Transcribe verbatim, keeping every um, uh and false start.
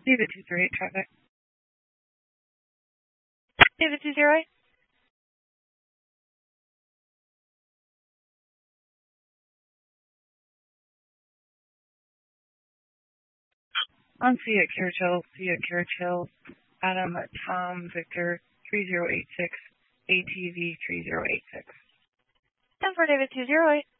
David two zero eight traffic. David two zero eight. On C at Churchill, C at Churchill, Adam, Tom, Victor, three zero eight six, A T V three zero eight six. And for David two zero eight.